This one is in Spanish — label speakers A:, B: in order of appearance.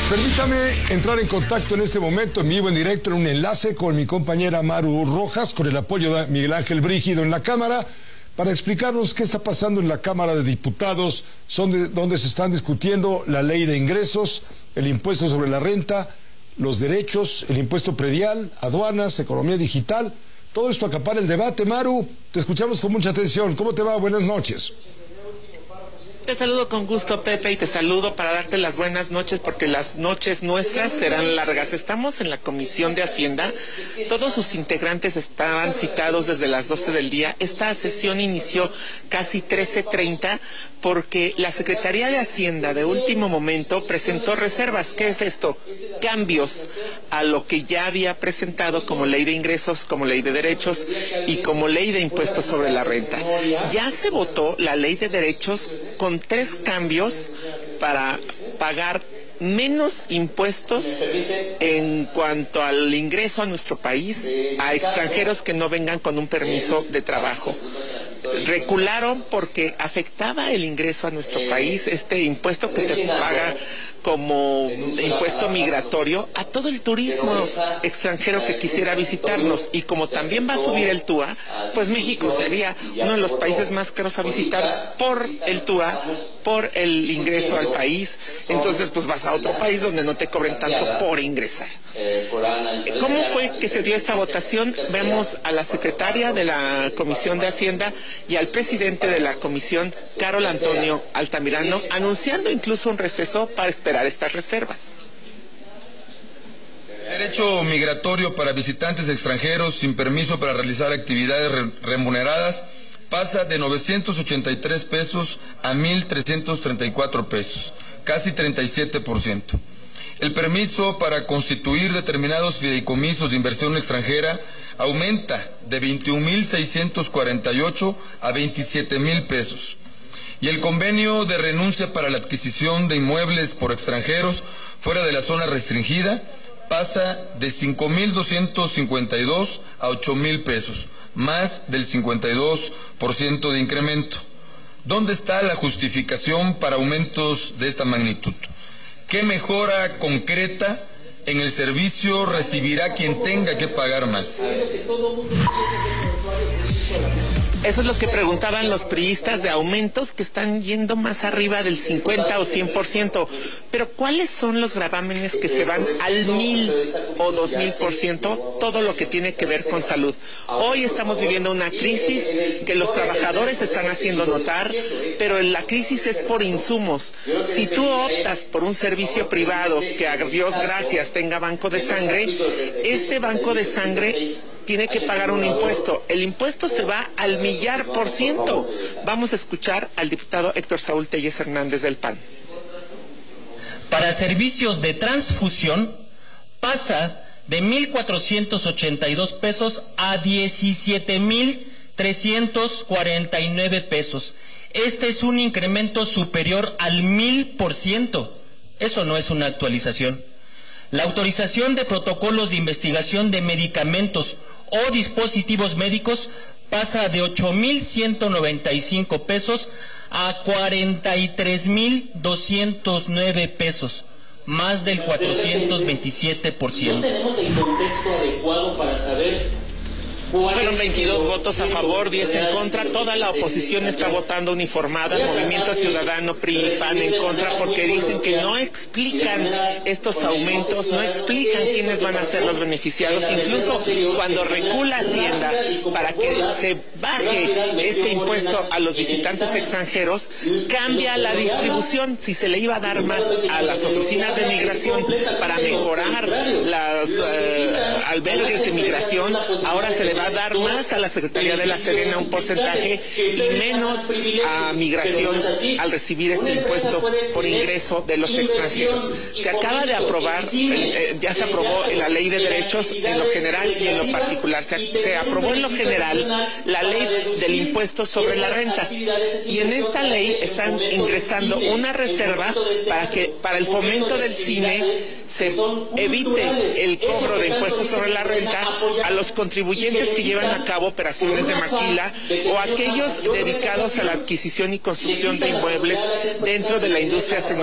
A: Permítame entrar en contacto en este momento, en vivo, en directo, en un enlace con mi compañera Maru Rojas, con el apoyo de Miguel Ángel Brígido en la Cámara, para explicarnos qué está pasando en la Cámara de Diputados, donde se están discutiendo la ley de ingresos, el impuesto sobre la renta, los derechos, el impuesto predial, aduanas, economía digital. Todo esto acapara el debate. Maru, te escuchamos con mucha atención. ¿Cómo te va? Buenas noches.
B: Te saludo con gusto, Pepe, y te saludo para darte las buenas noches, porque las noches nuestras serán largas. Estamos en la Comisión de Hacienda, todos sus integrantes estaban citados desde las 12 del día. Esta sesión inició casi 13:30 porque la Secretaría de Hacienda de último momento presentó reservas. ¿Qué es esto? Cambios a lo que ya había presentado como ley de ingresos, como ley de derechos y como ley de impuestos sobre la renta. Ya se votó la ley de derechos con 3 cambios para pagar menos impuestos en cuanto al ingreso a nuestro país a extranjeros que no vengan con un permiso de trabajo. Recularon porque afectaba el ingreso a nuestro país, este impuesto que se paga como impuesto migratorio a todo el turismo extranjero que quisiera visitarnos. Y como también va a subir el TUA, pues México sería uno de los países más caros a visitar por el TUA, por el ingreso al país. Entonces pues vas a otro país donde no te cobren tanto por ingresar. ¿Cómo fue que se dio esta votación? Vemos a la secretaria de la Comisión de Hacienda y al presidente de la comisión, Carol Antonio Altamirano, anunciando incluso un receso para esperar estas reservas.
C: Derecho migratorio para visitantes extranjeros sin permiso para realizar actividades remuneradas pasa de 983 pesos a 1,334 pesos, casi 37%. El permiso para constituir determinados fideicomisos de inversión extranjera aumenta de 21,648 a 27,000 pesos. Y el convenio de renuncia para la adquisición de inmuebles por extranjeros fuera de la zona restringida pasa de 5,252 a 8,000 pesos, más del 52% de incremento. ¿Dónde está la justificación para aumentos de esta magnitud? ¿Qué mejora concreta en el servicio recibirá quien tenga que pagar más?
B: Eso es lo que preguntaban los priistas, de aumentos que están yendo más arriba del 50 o 100%. Pero ¿cuáles son los gravámenes que se van al 1,000 o 2,000%? Todo lo que tiene que ver con salud. Hoy estamos viviendo una crisis que los trabajadores están haciendo notar, pero la crisis es por insumos. Si tú optas por un servicio privado que a Dios gracias tenga banco de sangre, este banco de sangre tiene que pagar un impuesto. El impuesto se va al 1,000,000%. Vamos a escuchar al diputado Héctor Saúl Telles Hernández del PAN.
D: Para servicios de transfusión pasa de 1,482 pesos a 17,349 pesos. Este es un incremento superior al 1,000%. Eso no es una actualización. La autorización de protocolos de investigación de medicamentos o dispositivos médicos pasa de 8,195 pesos a 43,209 pesos, más del 427%.
E: No tenemos el contexto adecuado para saber.
B: Fueron 22 votos a favor, 10 en contra. Toda la oposición está votando uniformada. Movimiento Ciudadano, PRI y PAN en contra, porque dicen que no explican estos aumentos, no explican quiénes van a ser los beneficiados. Incluso cuando recula Hacienda para que se baje este impuesto a los visitantes extranjeros, cambia la distribución. Si se le iba a dar más a las oficinas de migración para mejorar los albergues de migración, ahora se le va a dar más a la Secretaría de la Serena un porcentaje y menos a migración al recibir este impuesto por ingreso de los extranjeros. Se acaba de aprobar, ya se aprobó en la ley de derechos en lo general y en lo particular. Se aprobó en lo general la ley del impuesto sobre la renta, y en esta ley están ingresando una reserva para que para el fomento del cine se evite el cobro de impuestos sobre la renta a los contribuyentes que llevan a cabo operaciones de maquila o aquellos dedicados a la adquisición y construcción de inmuebles dentro de la industria